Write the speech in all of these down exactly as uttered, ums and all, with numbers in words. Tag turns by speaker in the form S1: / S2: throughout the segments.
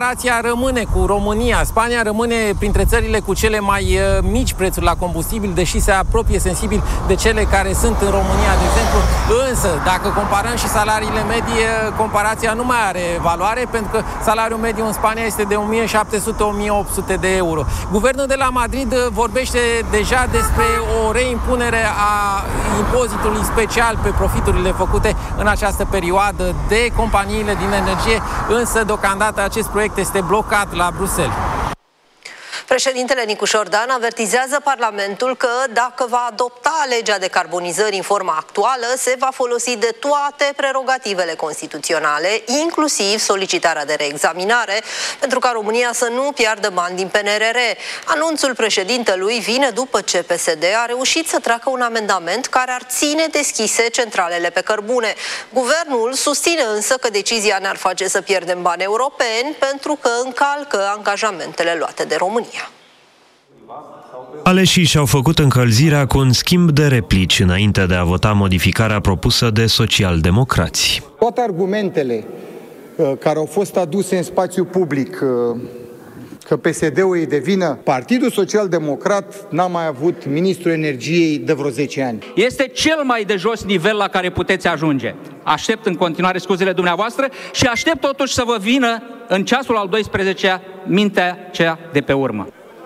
S1: comparația rămâne cu România. Spania rămâne printre țările cu cele mai mici prețuri la combustibil, deși se apropie sensibil de cele care sunt în România, de exemplu. Însă, dacă comparăm și salariile medii, comparația nu mai are valoare, pentru că salariul mediu în Spania este de o mie șapte sute - o mie opt sute de euro. Guvernul de la Madrid vorbește deja despre o reimpunere a impozitului special pe profiturile făcute în această perioadă de companiile din energie, însă deocamdată acest proiect este blocat la Bruxelles.
S2: Președintele Nicușor Dan avertizează Parlamentul că dacă va adopta legea decarbonizării în forma actuală, se va folosi de toate prerogativele constituționale, inclusiv solicitarea de reexaminare, pentru ca România să nu piardă bani din P N R R. Anunțul președintelui vine după ce P S D a reușit să treacă un amendament care ar ține deschise centralele pe cărbune. Guvernul susține însă că decizia ne-ar face să pierdem bani europeni pentru că încalcă angajamentele luate de România.
S3: Aleșii și-au făcut încălzirea cu un schimb de replici înainte de a vota modificarea propusă de socialdemocrați.
S4: Toate argumentele uh, care au fost aduse în spațiu public uh, că P S D-ul e de vină, Partidul Social-Democrat n-a mai avut ministrul energiei de vreo zece ani.
S5: Este cel mai de jos nivel la care puteți ajunge. Aștept în continuare scuzele dumneavoastră și aștept totuși să vă vină în ceasul al doisprezecelea mintea cea de pe urmă.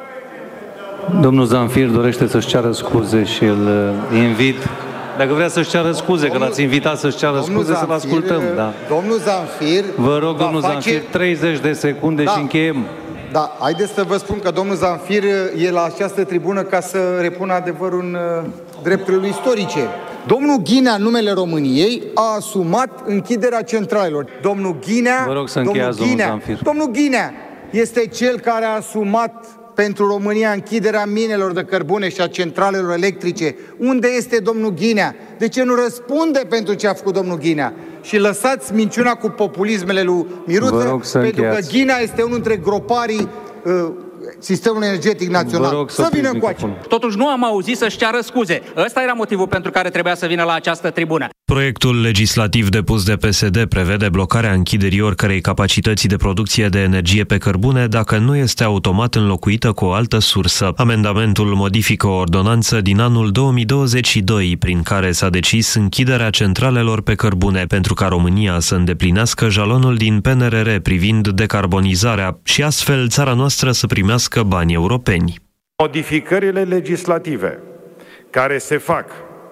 S6: Domnul Zamfir dorește să-și ceară scuze și îl invit. Dacă vrea să-și ceară scuze, domnul, că l-ați invitat să-și ceară scuze, să-l ascultăm. Da.
S4: Domnul Zamfir...
S6: Vă rog, domnul face... Zamfir, treizeci de secunde da. și încheiem.
S4: Da, haideți să vă spun că domnul Zamfir e la această tribună ca să repună adevărul în uh, drepturile istorice. Domnul Ghinea, în numele României, a asumat închiderea centralelor. Domnul Ghinea...
S6: Vă rog să încheiați, domnul Zamfir.
S4: Domnul Ghinea este cel care a asumat pentru România închiderea minelor de cărbune și a centralelor electrice. Unde este domnul Ghinea? De ce nu răspunde pentru ce a făcut domnul Ghinea? Și lăsați minciuna cu populismele lui Miruță, pentru că Ghinea este unul dintre groparii uh, sistemul energetic național. Să, să vină încoace.
S5: Totuși nu am auzit să-și ceară scuze. Ăsta era motivul pentru care trebuia să vină la această tribună.
S3: Proiectul legislativ depus de P S D prevede blocarea închiderii oricărei capacități de producție de energie pe cărbune dacă nu este automat înlocuită cu o altă sursă. Amendamentul modifică o ordonanță din anul două mii douăzeci și doi prin care s-a decis închiderea centralelor pe cărbune pentru ca România să îndeplinească jalonul din P N R R privind decarbonizarea și astfel țara noastră să primească bani europeni.
S7: Modificările legislative care se fac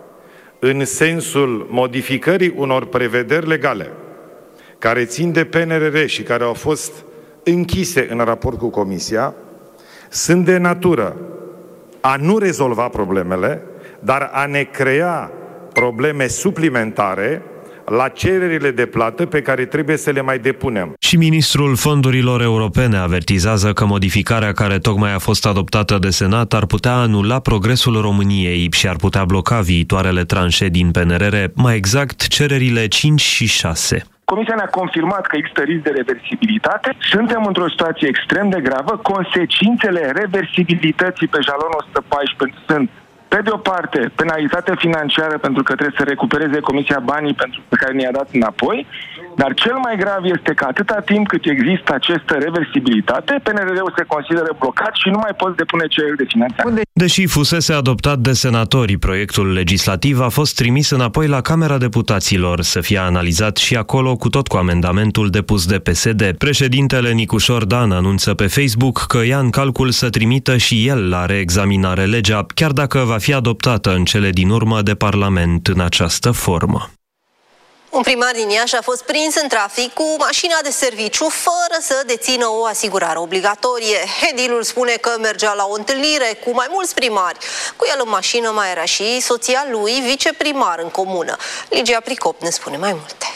S7: în sensul modificării unor prevederi legale care țin de P N R R și care au fost închise în raport cu Comisia, sunt de natură a nu rezolva problemele, dar a ne crea probleme suplimentare la cererile de plată pe care trebuie să le mai depunem.
S3: Și ministrul fondurilor europene avertizează că modificarea care tocmai a fost adoptată de Senat ar putea anula progresul României și ar putea bloca viitoarele tranșe din P N R R, mai exact cererile cinci și șase.
S8: Comisia ne-a confirmat că există risc de reversibilitate. Suntem într-o situație extrem de gravă. Consecințele reversibilității pe jalonul o sută paisprezece sunt, pe de o parte, penalitate financiară pentru că trebuie să recupereze Comisia banii pentru pe care ne-a dat înapoi, dar cel mai grav este că atâta timp cât există această reversibilitate, P N R R-ul se consideră blocat și nu mai poți depune cereri de finanțare.
S3: Deși fusese adoptat de senatori, proiectul legislativ a fost trimis înapoi la Camera Deputaților să fie analizat și acolo cu tot cu amendamentul depus de P S D. Președintele Nicușor Dan anunță pe Facebook că ia în calcul să trimită și el la reexaminare legea, chiar dacă va fi adoptată în cele din urmă de Parlament în această formă.
S2: Un primar din Iași a fost prins în trafic cu mașina de serviciu fără să dețină o asigurare obligatorie. Edilul spune că mergea la o întâlnire cu mai mulți primari. Cu el în mașină mai era și soția lui, viceprimar în comună. Ligia Pricop ne spune mai multe.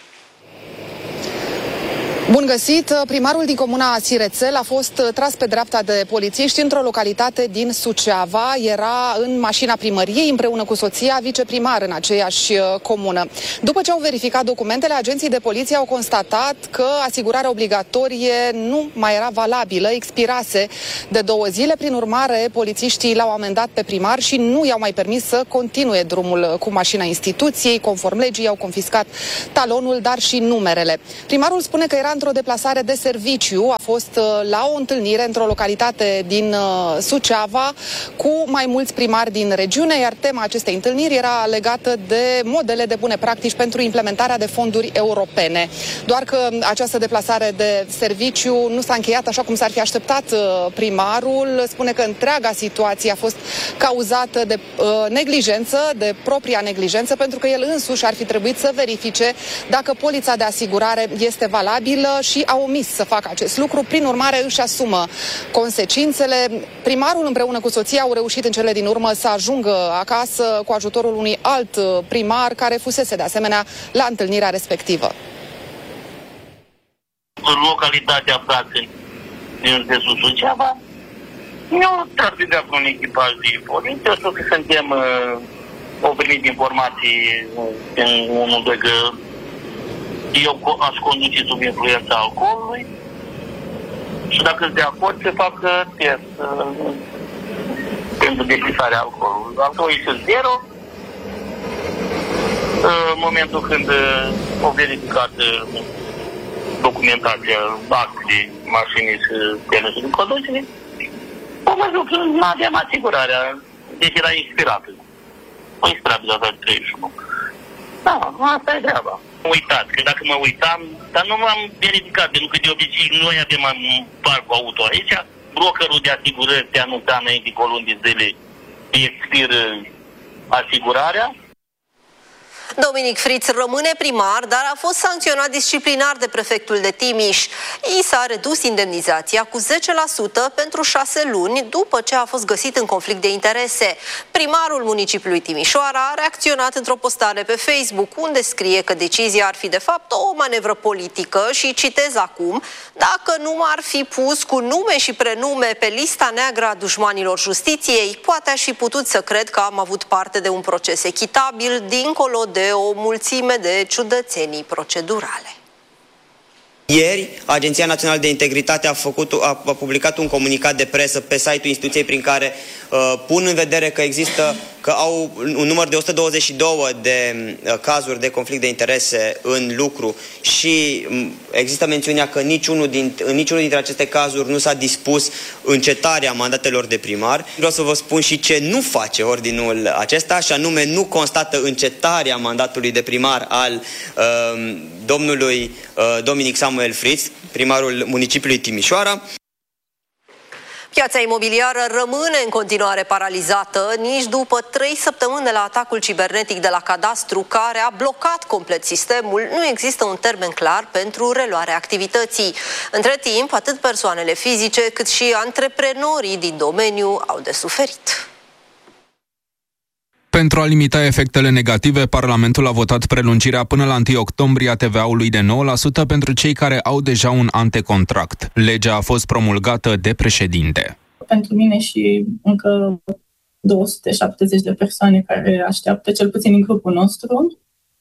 S9: Bun găsit! Primarul din comuna Sirețel a fost tras pe dreapta de polițiști într-o localitate din Suceava. Era în mașina primăriei împreună cu soția, viceprimar în aceeași comună. După ce au verificat documentele, agenții de poliție au constatat că asigurarea obligatorie nu mai era valabilă, expirase de două zile. Prin urmare, polițiștii l-au amendat pe primar și nu i-au mai permis să continue drumul cu mașina instituției. Conform legii, i-au confiscat talonul, dar și numerele. Primarul spune că era într-o deplasare de serviciu. A fost la o întâlnire într-o localitate din Suceava cu mai mulți primari din regiune, iar tema acestei întâlniri era legată de modele de bune practici pentru implementarea de fonduri europene. Doar că această deplasare de serviciu nu s-a încheiat așa cum s-ar fi așteptat. Primarul spune că întreaga situație a fost cauzată de uh, neglijență, de propria neglijență, pentru că el însuși ar fi trebuit să verifice dacă polița de asigurare este valabilă și a omis să facă acest lucru. Prin urmare, își asumă consecințele. Primarul împreună cu soția au reușit în cele din urmă să ajungă acasă cu ajutorul unui alt primar care fusese de asemenea la întâlnirea respectivă.
S10: În localitatea Brațeni, din județul Suceava, eu tras de deasupra un echipaj de poliție, știu că suntem, uh, au primit informații în unul de că eu aș conduce sub influența alcoolului și dacă sunt de acord se fac test uh, pentru depistarea alcoolului. Alcoolul este zero. Uh, în momentul când uh, au verificat uh, documentația, actele, mașinii și permisul de conducere, am văzut că nu aveam asigurarea, deci era expirată. O expirată de data treizeci și unu. Da, asta e treaba. Uitați, că dacă mă uitam, dar nu m-am verificat, pentru că de obicei noi avem un parcul auto aici, brokerul de asigurări te anunța înainte cu o lună de zile, expiră asigurarea.
S2: Dominic Friț rămâne primar, dar a fost sancționat disciplinar de prefectul de Timiș. I s-a redus indemnizația cu zece la sută pentru șase luni după ce a fost găsit în conflict de interese. Primarul municipiului Timișoara a reacționat într-o postare pe Facebook, unde scrie că decizia ar fi de fapt o manevră politică și citez acum: dacă nu ar fi pus cu nume și prenume pe lista neagră a dușmanilor justiției, poate aș fi putut să cred că am avut parte de un proces echitabil, dincolo de o mulțime de ciudățenii procedurale.
S11: Ieri, Agenția Națională de Integritate a, făcut, a, a publicat un comunicat de presă pe site-ul instituției prin care uh, pun în vedere că există, că au un număr de o sută douăzeci și doi de uh, cazuri de conflict de interese în lucru și um, există mențiunea că niciunul, din, în niciunul dintre aceste cazuri nu s-a dispus încetarea mandatelor de primar. Vreau să vă spun și ce nu face ordinul acesta, și anume nu constată încetarea mandatului de primar al uh, domnului uh, Dominic Samuel Friț, primarul municipiului Timișoara.
S2: Piața imobiliară rămâne în continuare paralizată nici după trei săptămâni de la atacul cibernetic de la Cadastru, care a blocat complet sistemul. Nu există un termen clar pentru reluarea activității. Între timp, atât persoanele fizice cât și antreprenorii din domeniu au de suferit.
S12: Pentru a limita efectele negative, Parlamentul a votat prelungirea până la întâi octombrie a T V A-ului de nouă la sută pentru cei care au deja un antecontract. Legea a fost promulgată de președinte.
S13: Pentru mine și încă două sute șaptezeci de persoane care așteaptă, cel puțin în grupul nostru,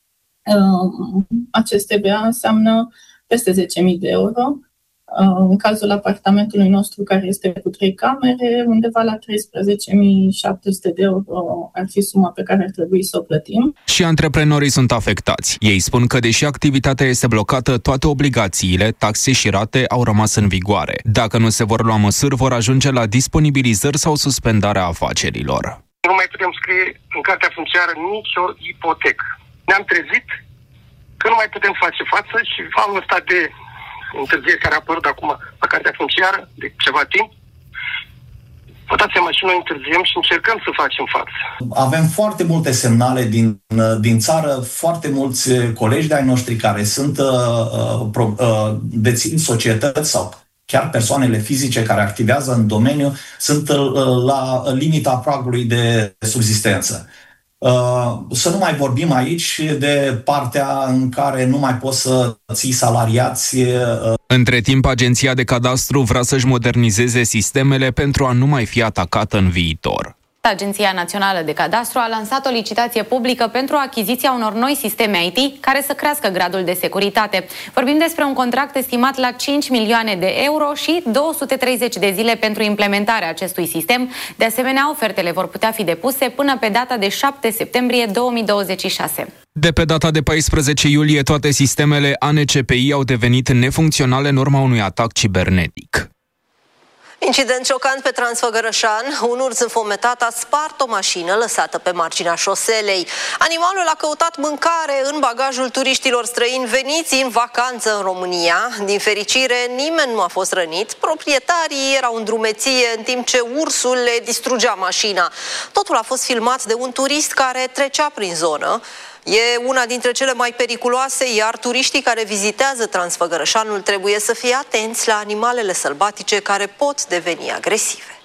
S13: acest T V A înseamnă peste zece mii de euro. În cazul apartamentului nostru, care este cu trei camere, undeva la treisprezece mii șapte sute de euro ar fi suma pe care ar trebui să o plătim.
S12: Și antreprenorii sunt afectați. Ei spun că, deși activitatea este blocată, toate obligațiile, taxe și rate au rămas în vigoare. Dacă nu se vor lua măsuri, vor ajunge la disponibilizări sau suspendarea afacerilor.
S14: Nu mai putem scrie în cartea funciară nicio ipotecă. Ne-am trezit că nu mai putem face față și anul ăsta de întârzieri care a apărut acum la cartea funciară de ceva timp, vă dați seama, și noi întârziem și încercăm să facem față.
S15: Avem foarte multe semnale din, din țară, foarte mulți colegi de-ai noștri care sunt uh, uh, dețin societăți sau chiar persoanele fizice care activează în domeniu, sunt uh, la limita pragului de subzistență. Uh, să nu mai vorbim aici de partea în care nu mai poți să ții salariați. Uh.
S12: Între timp, Agenția de Cadastru vrea să-și modernizeze sistemele pentru a nu mai fi atacată în viitor.
S16: Agenția Națională de Cadastru a lansat o licitație publică pentru achiziția unor noi sisteme I T care să crească gradul de securitate. Vorbim despre un contract estimat la cinci milioane de euro și două sute treizeci de zile pentru implementarea acestui sistem. De asemenea, ofertele vor putea fi depuse până pe data de șapte septembrie două mii douăzeci și șase.
S12: De pe data de paisprezece iulie, toate sistemele A N C P I au devenit nefuncționale în urma unui atac cibernetic.
S2: Incident șocant pe Transfăgărășan. Un urs înfometat a spart o mașină lăsată pe marginea șoselei. Animalul a căutat mâncare în bagajul turiștilor străini veniți în vacanță în România. Din fericire, nimeni nu a fost rănit. Proprietarii erau în drumeție în timp ce ursul le distrugea mașina. Totul a fost filmat de un turist care trecea prin zonă. E una dintre cele mai periculoase, iar turiștii care vizitează Transfăgărășanul trebuie să fie atenți la animalele sălbatice care pot deveni agresive.